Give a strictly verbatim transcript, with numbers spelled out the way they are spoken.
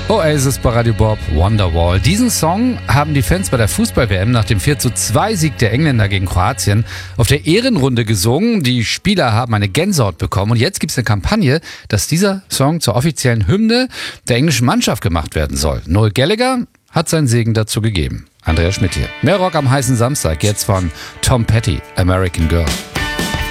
Oasis bei Radio Bob, Wonderwall. Diesen Song haben die Fans bei der Fußball-W M nach dem vier zu zwei Sieg der Engländer gegen Kroatien auf der Ehrenrunde gesungen. Die Spieler haben eine Gänsehaut bekommen und jetzt gibt es eine Kampagne, dass dieser Song zur offiziellen Hymne der englischen Mannschaft gemacht werden soll. Noel Gallagher hat seinen Segen dazu gegeben. Andreas Schmidt hier. Mehr Rock am heißen Samstag, jetzt von Tom Petty, American Girl.